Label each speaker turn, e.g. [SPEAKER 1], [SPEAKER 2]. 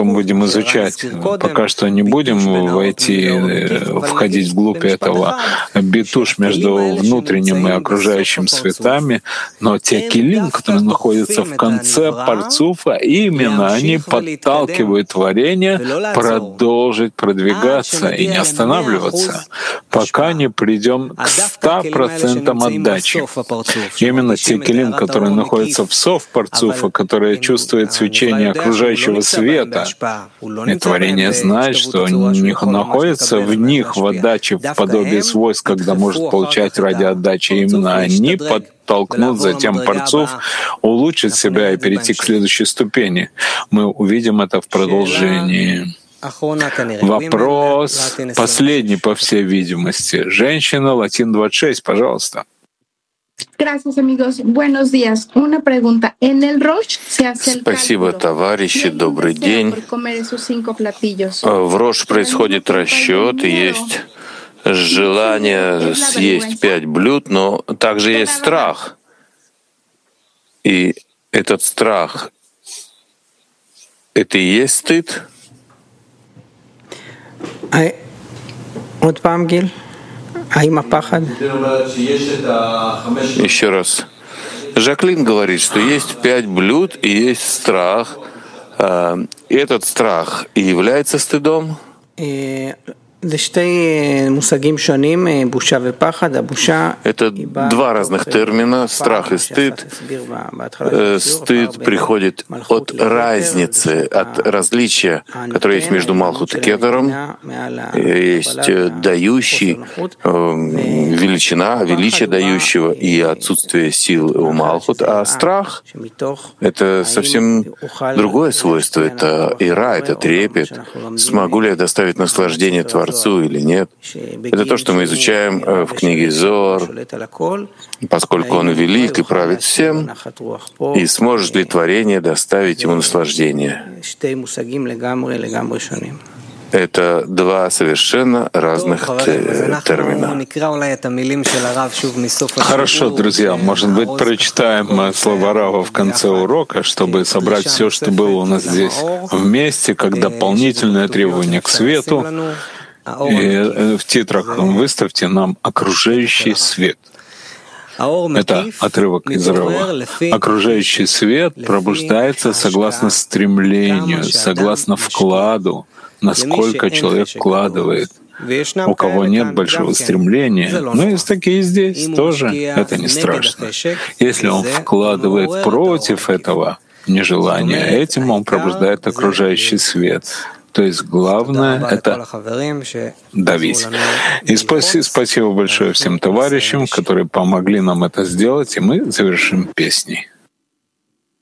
[SPEAKER 1] мы будем изучать. Пока что не будем входить вглубь этого битуш между внутренним и окружающим светами, но те килим, которые находятся в конце парцуфа, именно они подталкивают творение продолжить продвигаться и не останавливаться, пока не придем к 100% отдачи. Именно те килим, которые находятся в сов парцуфа, которые чувствуют свечение окружающего света, и творение знает, что находится в них в отдаче в подобии свойств, когда может получать ради отдачи. Именно они подтолкнут затем парцуф улучшить себя и перейти к следующей ступени. Мы увидим это в продолжении. Вопрос последний, по всей видимости. Женщина, Латин 26, пожалуйста.
[SPEAKER 2] Gracias, amigos. Buenos días. Una pregunta. En el Rosh se hace el
[SPEAKER 3] Спасибо, товарищи. Добрый день. В Рош происходит расчет, и есть желание съесть 5 блюд, но также есть страх. И этот страх — это и есть стыд? Еще раз. Жаклин говорит, что есть 5 блюд и есть страх. И этот страх и является стыдом? Это два разных термина — страх и стыд. Стыд приходит от разницы, от различия, которое есть между Малхут и Кетером. Есть дающий, величие дающего и отсутствие сил у Малхут. А страх — это совсем другое свойство. Это ира, это трепет. Смогу ли я доставить наслаждение Творцу или нет? Это то, что мы изучаем в книге Зоар, поскольку он велик и правит всем, и сможет ли творение доставить ему наслаждение? Это два совершенно разных термина.
[SPEAKER 1] Хорошо, друзья, может быть, прочитаем слова Рава в конце урока, чтобы собрать все, что было у нас здесь вместе, как дополнительное требование к свету. И в титрах выставьте нам окружающий свет. Это отрывок из Рава. Окружающий свет пробуждается согласно стремлению, согласно вкладу, насколько человек вкладывает. У кого нет большого стремления, но есть такие здесь тоже, это не страшно. Если он вкладывает против этого нежелания, этим он пробуждает окружающий свет. То есть главное — это давить. И спасибо большое всем товарищам, которые помогли нам это сделать, и мы завершим песней.